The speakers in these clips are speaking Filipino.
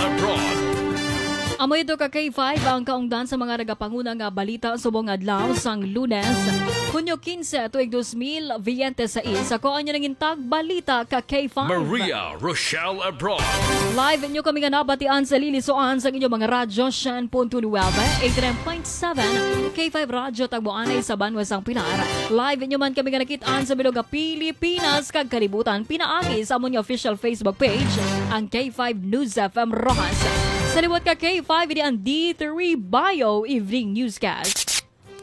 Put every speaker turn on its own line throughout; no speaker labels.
Abroad.
Amo ito ka K5 ang kaungdan sa mga nagapangunang balita subong adlaw sang Lunes, Hunyo 15 tuig 2026. Ako ang nanging balita ka K5.
Maria Rochelle Abroad.
Live inyo kami nga nabatian sa lilisuan sa inyong mga radyo Shan Punto 9, 89.7 K5 Radyo Tagboanay sa Banwas ang Pinar. Live inyo man kami nga nakitaan sa Biloga, Pilipinas kag kalibutan pinaagi sa among official Facebook page ang K5 News FM Rojas. Sa liwat ka K5, ini ang D3 Bio Evening Newscast.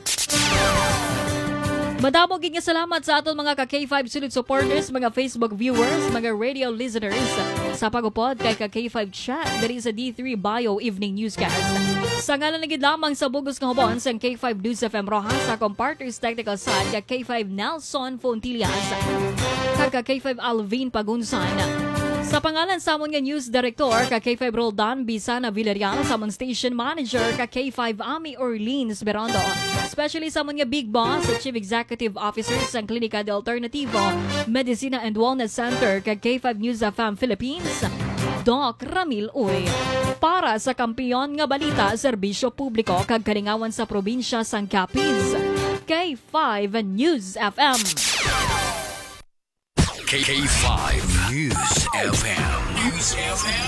Madamo gid nga salamat sa aton mga ka K5 solid supporters, mga Facebook viewers, mga radio listeners sa pagupod kay ka K5 chat diri sa D3 Bio Evening Newscast. Sa ngalan na gid lamang sa bugos nga hubon sa K5 News FM Rojas sa partners technical side ka K5 Nelson Fontillas, kag ka K5 Alvin Pagunsan. Sa pangalan sa amon nga news director ka K5 Roldan Bisana Villarreal, sa amon station manager ka K5 Ami Orleans Berondo, especially sa amon nga big boss at chief executive officer sa Klinika de Alternativo Medicina and Wellness Center ka K5 News FM Philippines, Doc Ramil Uy. Para sa kampiyon nga balita, serbisyo publiko kag kalingawan sa probinsya sang Capiz, K5 News FM.
K5 News FM. News FM.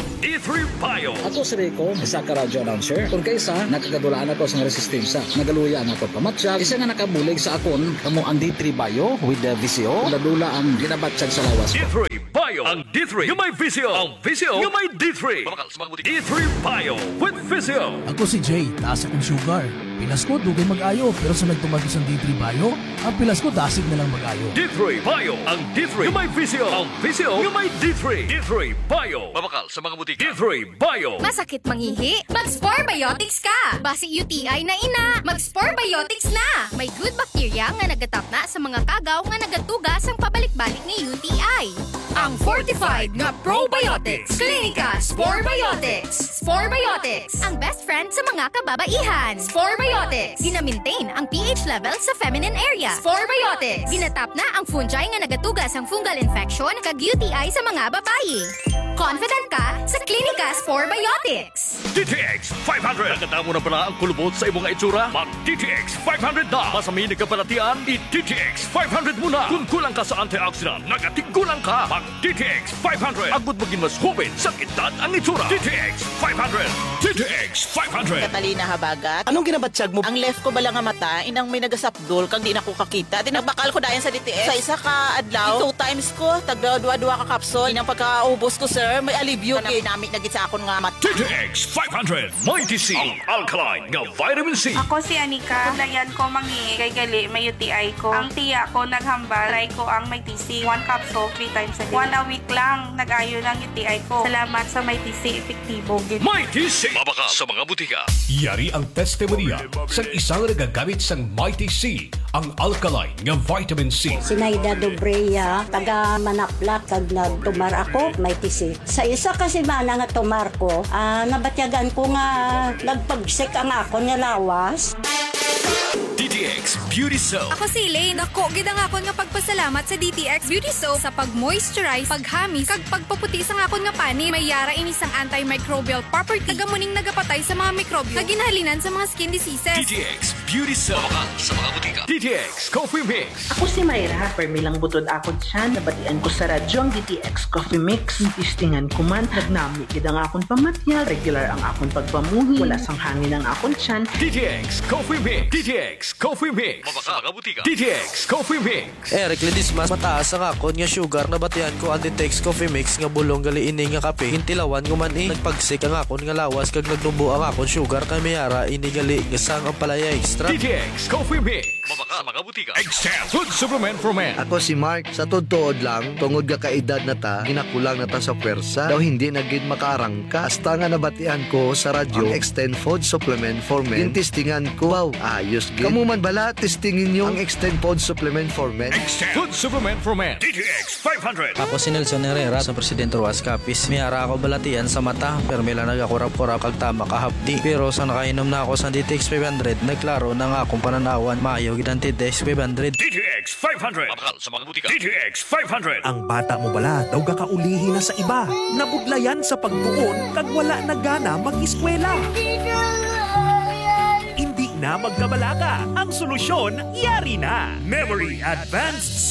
D3 Bio.
Ako si Rico, isa ka radio announcer. Kung kaysa, nakagadulaan ako sa resistensya. Nagaluya ako pamatsyag. Isa nga nakabulig sa akon, kamo ang D3 Bio with the VCO. Ladula ang ginabatsyag sa lawas ko.
D3 Bio. Ang D3 yung may Visio. Ang Visio yung may D3. D3 Bio with Visio.
Ako si Jay, taas akong sugar. Pilas ko, dugay mag-ayo. Pero sa nagtumagos ang D3 Bio, ang pilas ko, dasig na lang mag-ayo.
D3 Bio. Ang D3 yung may Visio. Ang Visio yung may D3. D3 Bio. Mabakal sa mga butika. D3 Bio.
Masakit mangihi? Mag-Spore Biotics ka! Basi UTI na ina, mag-Spore Biotics na! May good bacteria nga nagatap na sa mga kagaw nga nagatugas ang pabalik-balik ni UTI. Ang fortified nga probiotics. Klinika Spore Biotics. Spore Biotics, ang best friend sa mga kababaihan. Spore Biotics, gina-maintain ang pH level sa feminine area. Spore Biotics, ginatap na ang fungi nga nagatugas ang fungal infection kag UTI sa mga babae. Confident ka sa Klinika Spore Biotics.
DTX 500. Nakatamo na pala ang kulubot sa imong itsura? Mag DTX 500 na. Masami nagkapalatian, i-DTX 500 muna. Kung kulang ka sa antioxidant, nagatigulang ka. Mag DTX 500. Agud maging mas hubin sa edad ang itsura. DTX 500. DTX 500.
Katalina Habagat. Anong ginabatsyag mo? Ang left ko balang nga mata, inang may nagasapdol kang di na ko kakita. Tinabakal ko dayan sa DTX. Sa isa ka adlaw, 2 times ko, tagdawa-dua ka kapsol. Inang pagkaubos ko, sir, may alibyo. Kinamit na git sa akon nga mata.
DTX 500. Mighty C. Ang alkaline nga vitamin C.
Ako si Anika. Dayan ko mangi kay gali may UTI ko. Ang tiya ko naghambal. Try ko ang may TC. 1 capsule 3 times a day. 1 a week lang nag-ayo ng UTI ko. Salamat sa may TC epektibo.
Mighty C. Mabaka sa mga butika. Yari ang testimonya sa isang nagagamit sang Mighty C. Ang alkaline nga vitamin C.
Sinaida Dobreya, taga Manaplak, kag nagtumar ako, may tisi. Sa isa kasi mana nga tumar ko, nabatyagan ko nga nagpagsik ang ako nga lawas.
DTX Beauty Soap.
Ako si Elaine. Dako, gid ang akon nga pagpasalamat sa DTX Beauty Soap sa pag-moisturize, paghamis, kag pagpaputi sa akon nga pani. May yara ini sang antimicrobial property. Tagamuning nagapatay sa mga mikrobyo. Kaginahalinan sa mga skin diseases.
DTX Beauty Soap. Sa mga butika. DTX Coffee Mix.
Ako si Mayra. Permilang butod ako siya. Nabatian ko sa radyo ang DTX Coffee Mix. Tistingan ko man. Nagnami gid ang akon pamatya. Regular ang akon pagpamuhi. Wala sang hangin ang akon siyan.
DTX Coffee Mix. DTX Coffee Mix. Mabaka mga butika. DTX Coffee Mix.
Eric Ledismas, mataas ang akon nga sugar na batian ko ang DTX Coffee Mix nga bulong gali ini nga kape. Hintilawan ko man nagpagsik ang akon nga lawas kag nagnubo ang akon sugar kay mayara ini gali nga sang ang palaya extra.
DTX Coffee Mix. Mabaka mga butika. Extend food supplement for men.
Ako si Mark, sa totoo lang, tungod ka kaedad na ta, ginakulang na ta sa pwersa, daw hindi naging makaarangka. Hasta nga nabatian ko sa radyo, ang Extend Food Supplement for Men, tintistingan ko, wow, ayos gid. Kamu man bala, testingin nyo ang Extend Food Supplement for Men.
Extend Food Supplement for Men. DTX 500.
Ako si Nelson Herrera sa Presidente Ruas Capiz. Miyara ako balatian sa mata pero may lang nagakurap-kurap kag tama kahapdi. Pero sa nakainom na ako sa DTX 500, nagklaro na nga akong pananawan maayo gid ang DTX 500.
DTX 500. Mabakal sa mga butika. DTX 500.
Ang bata mo bala daw kakaulihin na sa iba. Nabudlayan sa pagtuon kag wala na gana mag-eskwela. Hindi na magkabalaka. Ang solusyon, yari na. Memory Advanced